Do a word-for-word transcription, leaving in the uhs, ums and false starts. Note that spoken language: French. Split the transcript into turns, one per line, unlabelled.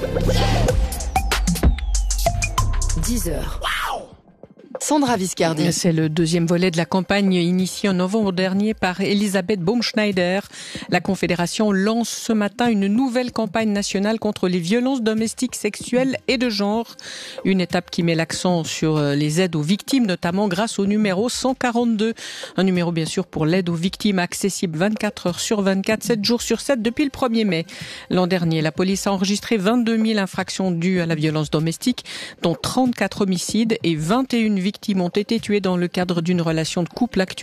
dix heures. Sandra Viscardi.
C'est le deuxième volet de la campagne initiée en novembre dernier par Elisabeth Baumschneider. La Confédération lance ce matin une nouvelle campagne nationale contre les violences domestiques, sexuelles et de genre. Une étape qui met l'accent sur les aides aux victimes, notamment grâce au numéro cent quarante-deux. Un numéro bien sûr pour l'aide aux victimes accessible vingt-quatre heures sur vingt-quatre, sept jours sur sept depuis le premier mai. L'an dernier, la police a enregistré vingt-deux mille infractions dues à la violence domestique, dont trente-quatre homicides et vingt et une victimes ont été tuées dans le cadre d'une relation de couple actuelle.